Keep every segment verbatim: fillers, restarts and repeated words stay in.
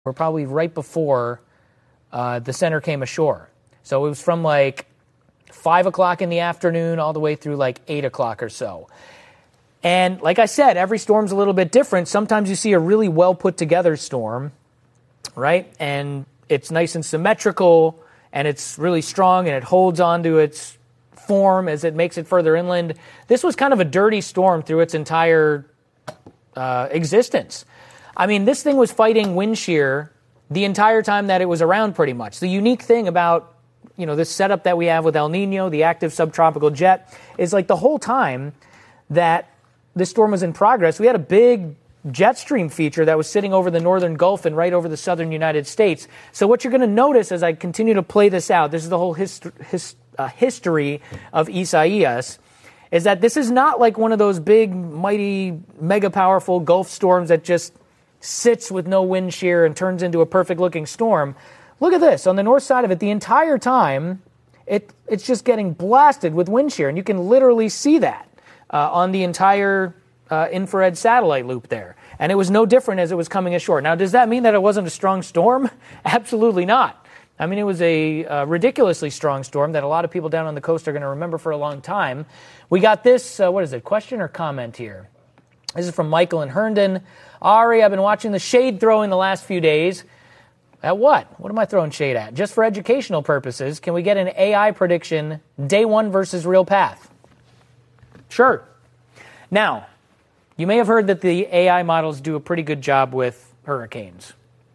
were probably right before uh, the center came ashore. So it was from like five o'clock in the afternoon all the way through like eight o'clock or so. And like I said, every storm's a little bit different. Sometimes you see a really well put together storm, right? And it's nice and symmetrical, and it's really strong, and it holds on to its form as it makes it further inland. This was kind of a dirty storm through its entire uh, existence. I mean, this thing was fighting wind shear the entire time that it was around pretty much. The unique thing about, you know, this setup that we have with El Nino, the active subtropical jet, is like the whole time that this storm was in progress, we had a big jet stream feature that was sitting over the northern Gulf and right over the southern United States. So what you're going to notice as I continue to play this out, this is the whole hist- his, uh, history of Isaias, is that this is not like one of those big, mighty, mega powerful Gulf storms that just sits with no wind shear and turns into a perfect-looking storm. Look at this. On the north side of it, the entire time, it it's just getting blasted with wind shear, and you can literally see that uh, on the entire uh, infrared satellite loop there. And it was no different as it was coming ashore. Now, does that mean that it wasn't a strong storm? Absolutely not. I mean, it was a uh, ridiculously strong storm that a lot of people down on the coast are going to remember for a long time. We got this, uh, what is it, question or comment here? This is from Michael in Herndon. Ari, I've been watching the shade throwing the last few days. At what? What am I throwing shade at? Just for educational purposes, can we get an A I prediction, day one versus real path? Sure. Now, you may have heard that the A I models do a pretty good job with hurricanes.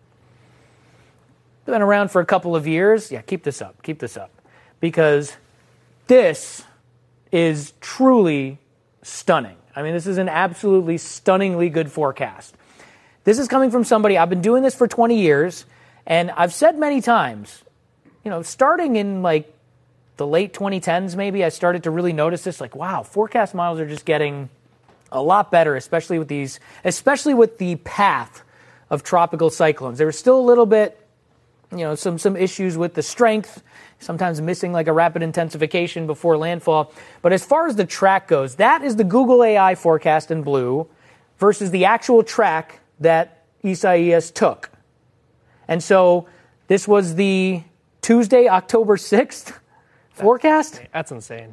They've been around for a couple of years. Yeah, keep this up. Keep this up. Because this is truly stunning. I mean, this is an absolutely stunningly good forecast. This is coming from somebody, I've been doing this for twenty years, and I've said many times, you know, starting in like the late twenty tens maybe, I started to really notice this, like, wow, forecast models are just getting a lot better, especially with these, especially with the path of tropical cyclones. There was still a little bit, you know, some some issues with the strength, sometimes missing like a rapid intensification before landfall. But as far as the track goes, that is the Google A I forecast in blue versus the actual track that Isaias took. And so this was the Tuesday, October sixth forecast. That's insane.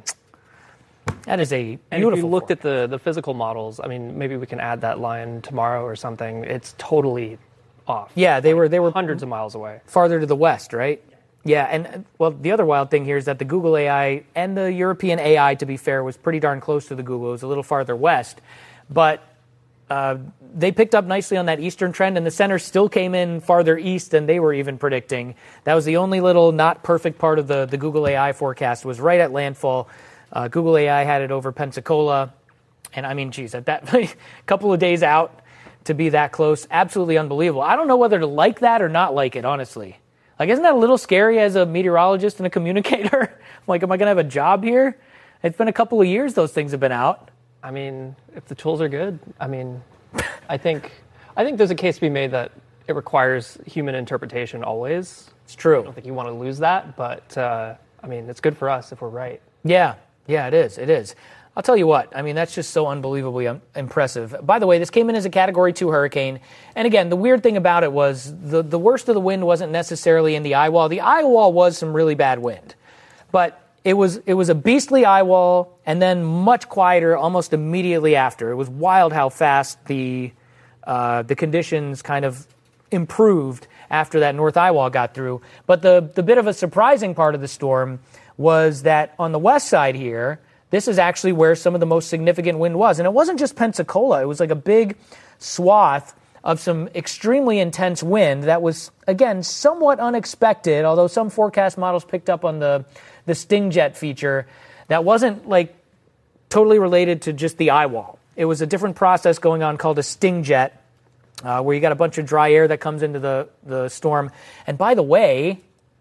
That is a beautiful And if you looked forecast. at the, the physical models, I mean, maybe we can add that line tomorrow or something. It's totally off. Yeah, they were they were hundreds of miles away. Farther to the west, right? Yeah, and well, the other wild thing here is that the Google A I and the European A I, to be fair, was pretty darn close to the Google. It was a little farther west, but uh, they picked up nicely on that eastern trend, and the center still came in farther east than they were even predicting. That was the only little not perfect part of the, the Google A I forecast, was right at landfall. Uh, Google A I had it over Pensacola, and I mean, geez, at that couple of days out to be that close, absolutely unbelievable. I don't know whether to like that or not like it, honestly. Like, isn't that a little scary as a meteorologist and a communicator? Like, am I going to have a job here? It's been a couple of years those things have been out. I mean, if the tools are good, I mean, I think I think there's a case to be made that it requires human interpretation always. It's true. I don't think you want to lose that, but, uh, I mean, it's good for us if we're right. Yeah, yeah, it is, it is. I'll tell you what, I mean, that's just so unbelievably um, impressive. By the way, this came in as a Category two hurricane. And again, the weird thing about it was the, the worst of the wind wasn't necessarily in the eye wall. The eye wall was some really bad wind. But it was it was a beastly eye wall and then much quieter almost immediately after. It was wild how fast the uh, the conditions kind of improved after that north eye wall got through. But the, the bit of a surprising part of the storm was that on the west side here, this is actually where some of the most significant wind was. And it wasn't just Pensacola. It was like a big swath of some extremely intense wind that was, again, somewhat unexpected, although some forecast models picked up on the, the sting jet feature. That wasn't, like, totally related to just the eye wall. It was a different process going on called a sting jet, uh, where you got a bunch of dry air that comes into the, the storm. And by the way,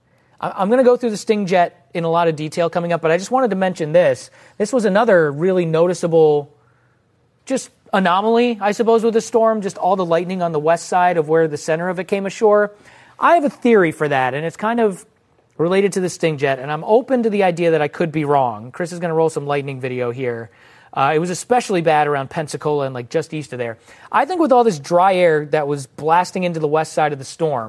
I'm going to go through the sting jet in a lot of detail coming up, but I just wanted to mention this. This was another really noticeable just anomaly, I suppose, with the storm, just all the lightning on the west side of where the center of it came ashore. I have a theory for that, and it's kind of related to the sting jet, and I'm open to the idea that I could be wrong. Chris is going to roll some lightning video here. Uh, it was especially bad around Pensacola and like just east of there. I think with all this dry air that was blasting into the west side of the storm,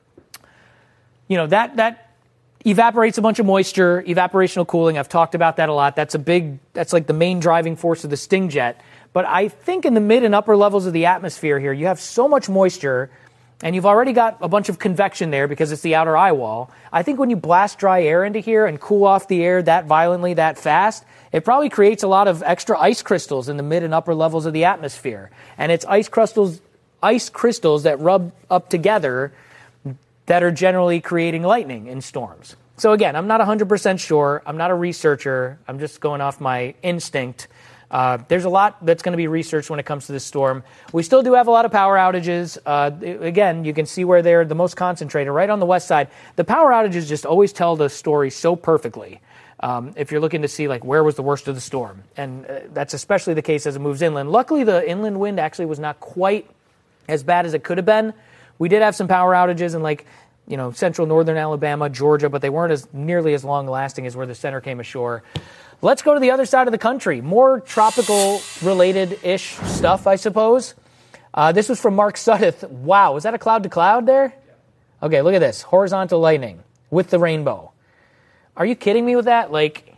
you know, that that evaporates a bunch of moisture, evaporational cooling. I've talked about that a lot. That's a big, that's like the main driving force of the sting jet. But I think in the mid and upper levels of the atmosphere here, you have so much moisture and you've already got a bunch of convection there because it's the outer eye wall. I think when you blast dry air into here and cool off the air that violently, that fast, it probably creates a lot of extra ice crystals in the mid and upper levels of the atmosphere. And it's ice crystals, ice crystals that rub up together that are generally creating lightning in storms. So again, I'm not one hundred percent sure. I'm not a researcher. I'm just going off my instinct. Uh, there's a lot that's going to be researched when it comes to this storm. We still do have a lot of power outages. Uh, again, you can see where they're the most concentrated, right on the west side. The power outages just always tell the story so perfectly. Um, if you're looking to see like where was the worst of the storm, and uh, that's especially the case as it moves inland. Luckily, the inland wind actually was not quite as bad as it could have been. We did have some power outages in like you know central northern Alabama, Georgia, but they weren't as nearly as long lasting as where the center came ashore. Let's go to the other side of the country. More tropical-related-ish stuff, I suppose. Uh, this was from Mark Sudduth. Wow, was that a cloud-to-cloud there? Okay, look at this. Horizontal lightning with the rainbow. Are you kidding me with that? Like,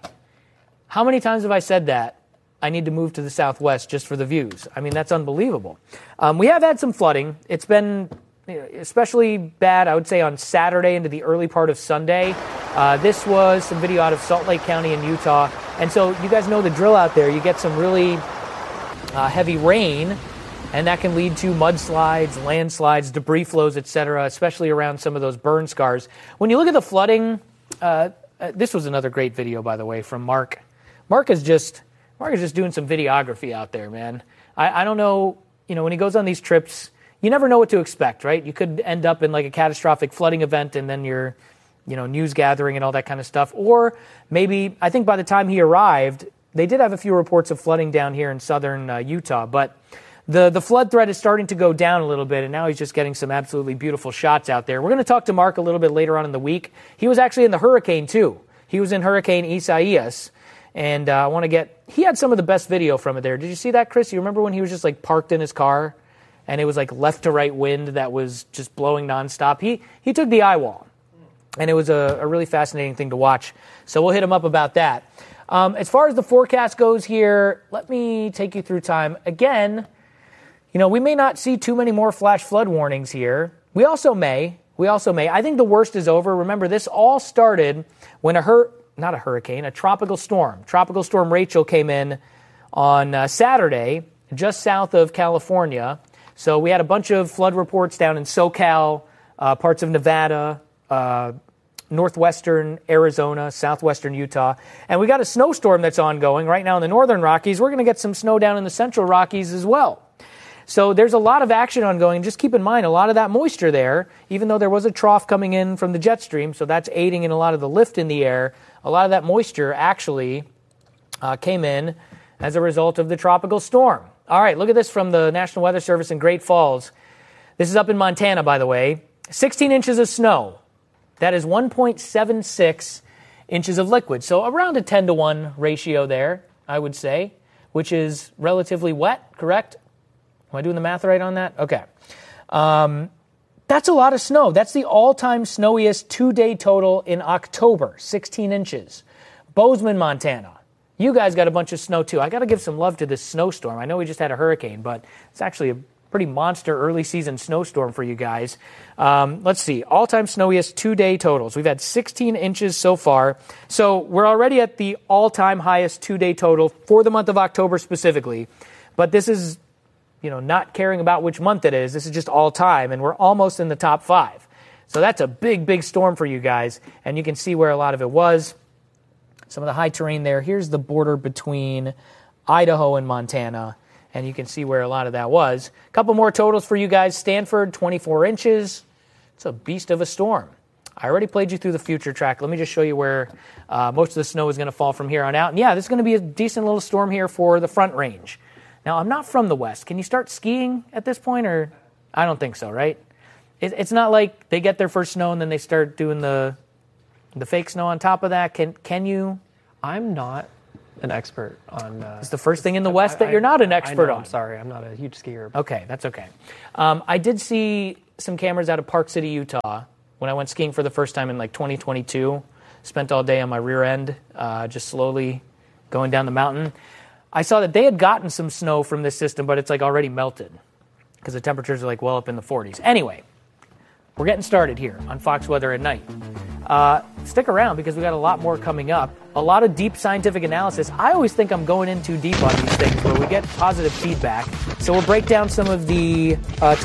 how many times have I said that? I need to move to the southwest just for the views. I mean, that's unbelievable. Um, we have had some flooding. It's been especially bad, I would say, on Saturday into the early part of Sunday. Uh, this was some video out of Salt Lake County in Utah. And so you guys know the drill out there. You get some really uh, heavy rain, and that can lead to mudslides, landslides, debris flows, et cetera, especially around some of those burn scars. When you look at the flooding, uh, uh, this was another great video, by the way, from Mark. Mark is just Mark is just doing some videography out there, man. I, I don't know, you know, when he goes on these trips, you never know what to expect, right? You could end up in like a catastrophic flooding event and then you're, you know, news gathering and all that kind of stuff. Or maybe, I think by the time he arrived, they did have a few reports of flooding down here in southern uh, Utah, but the, the flood threat is starting to go down a little bit, and now he's just getting some absolutely beautiful shots out there. We're going to talk to Mark a little bit later on in the week. He was actually in the hurricane, too. He was in Hurricane Isaias, and uh, I want to get, he had some of the best video from it there. Did you see that, Chris? You remember when he was just like parked in his car? And it was like left to right wind that was just blowing nonstop. He he took the eye wall, and it was a, a really fascinating thing to watch. So we'll hit him up about that. Um, as far as the forecast goes here, let me take you through time. Again, you know, we may not see too many more flash flood warnings here. We also may. We also may. I think the worst is over. Remember, this all started when a hur- not a hurricane, a tropical storm. Tropical Storm Rachel came in on uh, Saturday, just south of California. So we had a bunch of flood reports down in SoCal, uh, parts of Nevada, uh, northwestern Arizona, southwestern Utah. And we got a snowstorm that's ongoing right now in the northern Rockies. We're going to get some snow down in the central Rockies as well. So there's a lot of action ongoing. Just keep in mind, a lot of that moisture there, even though there was a trough coming in from the jet stream, so that's aiding in a lot of the lift in the air, a lot of that moisture actually uh, came in as a result of the tropical storm. All right, look at this from the National Weather Service in Great Falls. This is up in Montana, by the way. sixteen inches of snow. That is one point seven six inches of liquid. So around a ten to one ratio there, I would say, which is relatively wet, correct? Am I doing the math right on that? Okay. Um, that's a lot of snow. That's the all-time snowiest two-day total in October, sixteen inches. Bozeman, Montana. You guys got a bunch of snow, too. I got to give some love to this snowstorm. I know we just had a hurricane, but it's actually a pretty monster early season snowstorm for you guys. Um, let's see. All-time snowiest two-day totals. We've had sixteen inches so far. So we're already at the all-time highest two-day total for the month of October specifically. But this is, you know, not caring about which month it is. This is just all-time, and we're almost in the top five. So that's a big, big storm for you guys. And you can see where a lot of it was. Some of the high terrain there. Here's the border between Idaho and Montana, and you can see where a lot of that was. A couple more totals for you guys. Stanford, twenty-four inches. It's a beast of a storm. I already played you through the future track. Let me just show you where uh, most of the snow is going to fall from here on out. And yeah, this is going to be a decent little storm here for the Front Range. Now, I'm not from the West. Can you start skiing at this point, or I don't think so, right? It, it's not like they get their first snow and then they start doing the the fake snow on top of that. Can can you? I'm not an expert on. Uh, It's the first thing in the West that you're not an expert I know, on. I'm sorry, I'm not a huge skier. Okay, that's okay. Um, I did see some cameras out of Park City, Utah, when I went skiing for the first time in like twenty twenty-two. Spent all day on my rear end, uh, just slowly going down the mountain. I saw that they had gotten some snow from this system, but it's like already melted because the temperatures are like well up in the forties. Anyway, we're getting started here on Fox Weather at Night. Uh, stick around because we got a lot more coming up. A lot of deep scientific analysis. I always think I'm going in too deep on these things, but we get positive feedback. So we'll break down some of the uh,